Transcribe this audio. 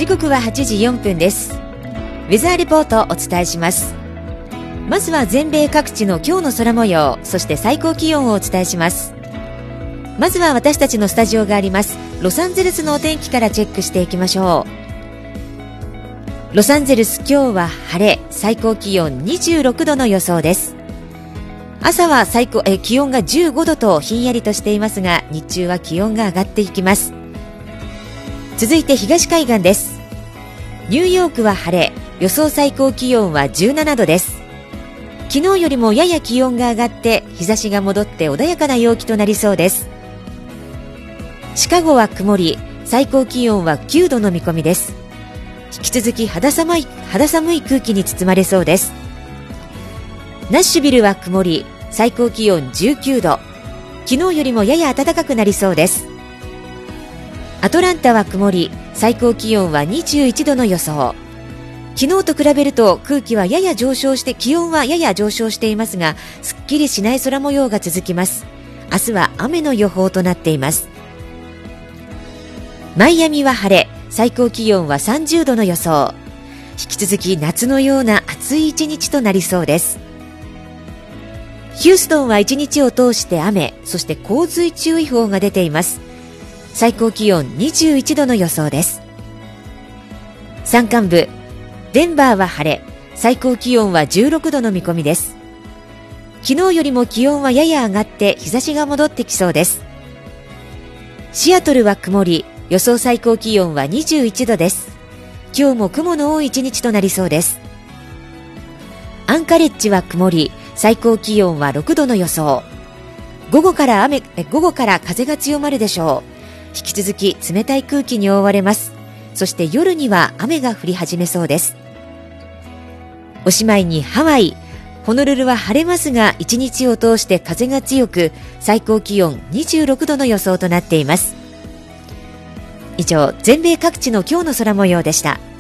時刻は8時4分です。ウェザーリポートをお伝えします。まずは全米各地の今日の空模様、そして最高気温をお伝えします。まずは私たちのスタジオがありますロサンゼルスのお天気からチェックしていきましょう。ロサンゼルス、今日は晴れ、最高気温26度の予想です。朝は気温が15度とひんやりとしていますが、日中は気温が上がっていきます。続いて東海岸です。ニューヨークは晴れ、予想最高気温は17度です。昨日よりもやや気温が上がって日差しが戻って穏やかな陽気となりそうです。シカゴは曇り、最高気温は9度の見込みです。引き続き肌寒い空気に包まれそうです。ナッシュビルは曇り、最高気温19度、昨日よりもやや暖かくなりそうです。アトランタは曇り、最高気温は21度の予想。昨日と比べると空気はやや上昇して、気温はやや上昇していますが、すっきりしない空模様が続きます。明日は雨の予報となっています。マイアミは晴れ、最高気温は30度の予想。引き続き夏のような暑い一日となりそうです。ヒューストンは一日を通して雨、そして洪水注意報が出ています。最高気温21度の予想です。山間部、デンバーは晴れ、最高気温は16度の見込みです。昨日よりも気温はやや上がって日差しが戻ってきそうです。シアトルは曇り、予想最高気温は21度です。今日も雲の多い一日となりそうです。アンカレッジは曇り、最高気温は6度の予想。午後から風が強まるでしょう。引き続き冷たい空気に覆われます。そして夜には雨が降り始めそうです。おしまいにハワイ、ホノルルは晴れますが、一日を通して風が強く、最高気温26度の予想となっています。以上、全米各地の今日の空模様でした。